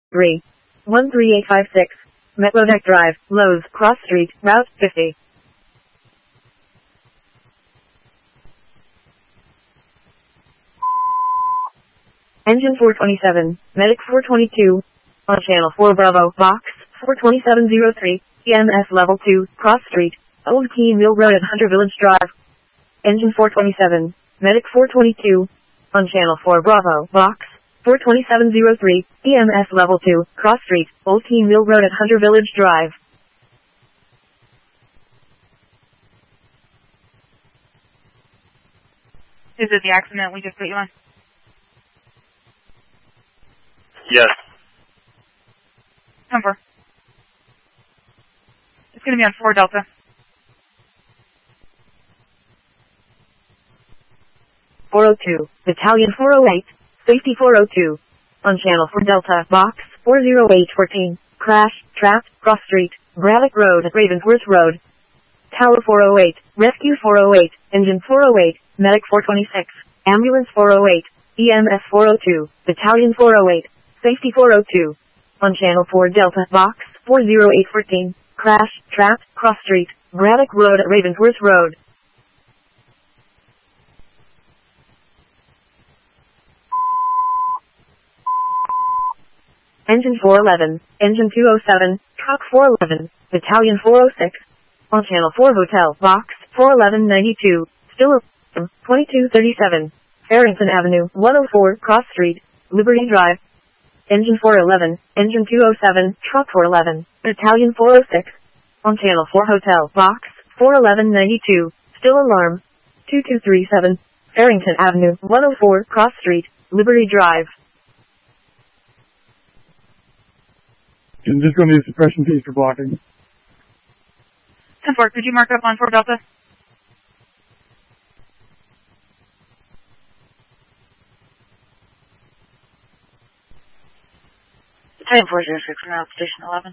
3. 13856. Metrodeck Drive, Lowe's, Cross Street, Route 50. Engine 427, Medic 422. On Channel 4 Bravo, Box 42703, EMS Level 2, Cross Street, Old Keene Mill Road at Hunter Village Drive. Engine 427, Medic 422. On Channel 4 Bravo, Box 42703, EMS Level 2, Cross Street, Old Keene Mill Road at Hunter Village Drive. Is it the accident we just put you on? Yes. 10-4. It's going to be on 4 Delta. .402, Battalion 408, Safety 402. On Channel 4 Delta, Box 40814. Crash, trapped, Cross Street, Braddock Road at Ravensworth Road. Tower 408, Rescue 408, Engine 408, Medic 426, Ambulance 408, EMS 402, Battalion 408, Safety 402. On Channel 4 Delta, Box 40814. Crash, trapped, Cross Street, Braddock Road at Ravensworth Road. Engine 411, Engine 207, Truck 411, Battalion 406. On Channel 4 Hotel, Box 41192, still 2237, Farrington Avenue, 104, Cross Street, Liberty Drive. Engine 411, Engine 207, Truck 411, Battalion 406. On Channel 4 Hotel, Box 41192, still alarm, 2237, Farrington Avenue, 104, Cross Street, Liberty Drive. I'm just going to use suppression piece for blocking. 10-4, could you mark up on 4 Delta? Battalion 406, we're out Station 11.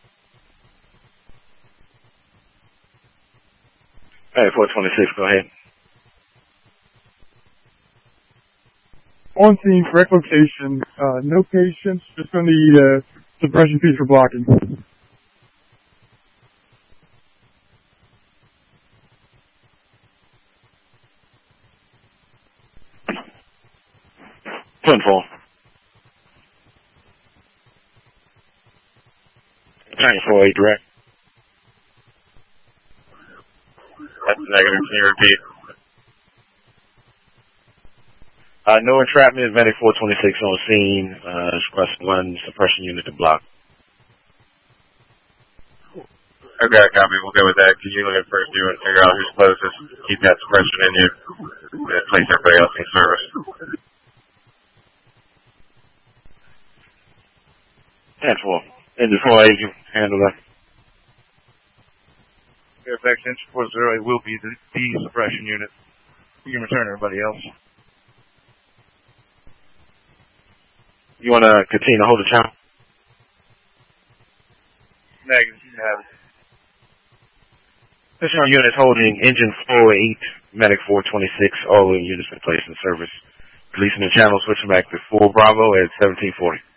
Hey, 426, go ahead. On scene, correct location, no patients, just going to need a suppression piece for blocking. Pinfall. Battalion 408 direct. That's negative. Can you repeat? No entrapment. Medic 426 on scene. Request 1 suppression unit to block. Okay, copy. We'll go with that. Can you look at first view and figure out who's closest? Keep that suppression in you. And place everybody else in service. 10-4. Engine 408, you handle that. Fairfax Engine 408 will be the suppression unit. You can return everybody else. You want to continue to hold the channel? Negative, you have it. Additional units holding Engine 408, Medic 426, all units in place in service. Releasing the channel, switching back to 4 Bravo at 1740.